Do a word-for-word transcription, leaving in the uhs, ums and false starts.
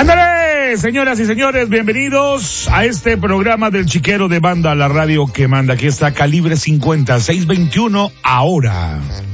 Ándale, señoras y señores, bienvenidos a este programa del Chiquero de Banda, la radio que manda. Aquí está Calibre cincuenta, seiscientos veintiuno ahora.